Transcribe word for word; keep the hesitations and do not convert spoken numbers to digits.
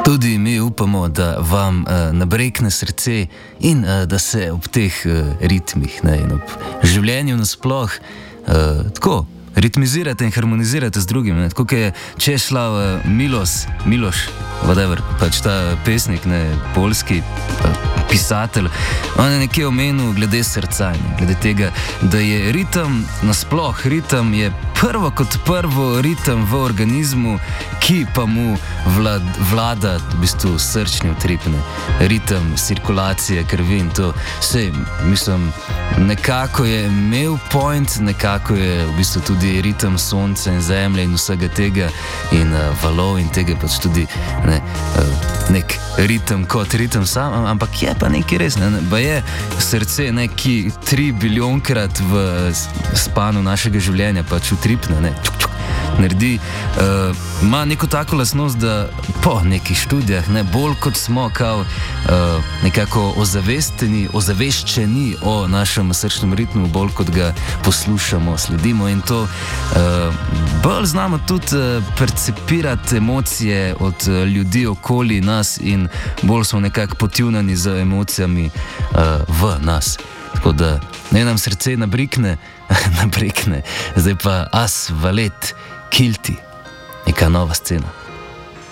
Tudi mi upamo, da vam uh, nabrekne srce in uh, da se ob teh uh, ritmih ne, in ob življenju nasploh uh, tako ritmizirate in harmonizirate z drugimi. Tako je Česlav uh, Miloš, Miloš, whatever, pač ta pesnik, ne, poljski uh, pisatelj, on je nekje omenil glede srca, ne, glede tega, da je ritem nasploh, ritem je prvo kot prvo ritem v organizmu, ki pa mu vlad, vlada v bistvu srčni utrip, ne, ritem cirkulacije krvi in to vse, mislim, nekako je imel point, nekako je v bistvu tudi ritem sonca in zemlje in vsega tega in uh, valov in tega pač tudi ne, uh, nek ritem kot ritem sam, ampak je pa nekaj res, ne, pa je srce neki tri biljonkrat v spanu našega življenja pač utripne, ne, čuk, čuk, naredi, uh, ima neko tako lastnost, da po nekih študijah, ne, bolj kot smo kao uh, nekako ozavesteni, ozaveščeni o našem srčnem ritmu, bolj kot ga poslušamo, sledimo in to uh, bolj znamo tudi uh, percepirati emocije od uh, ljudi okoli nas in bolj smo nekako potjunani z emocijami uh, v nas. Tako da ne nam srce nabrikne, nabrikne, zdaj pa As Valet Kilti, neka nova scena.